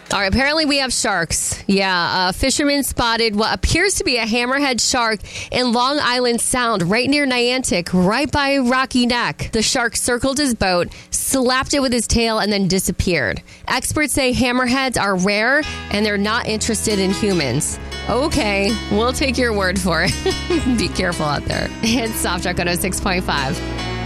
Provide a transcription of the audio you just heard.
All right, apparently we have sharks. Yeah, fishermen spotted what appears to be a hammerhead shark in Long Island Sound, right near Niantic, right by Rocky Neck. The shark circled his boat, slapped it with his tail, and then disappeared. Experts say hammerheads are rare, and they're not interested in humans. Okay, we'll take your word for it. Be careful out there. It's Soft Rock 106.5.